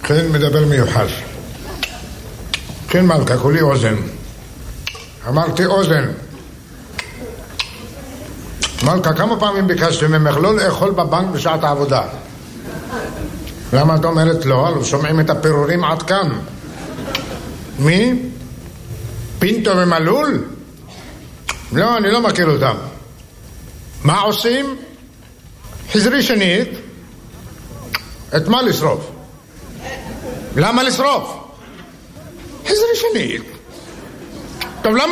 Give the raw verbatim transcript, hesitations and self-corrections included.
כן, מדבר מיוחד. כן, מלכה, כולי אוזן. אמרתי אוזן. מלכה, כמה פעמים ביקשתי ממך לא לאכול בבנק בשעת העבודה? למה את אומרת לא? לא שומעים את הפירורים עד כאן. מי? פינטו ומלול? לא, אני לא מכיר אותם. מה עושים? חזרי שנית. את מה לשרוף? למה לשרוף? חזרי שנית. טוב, למה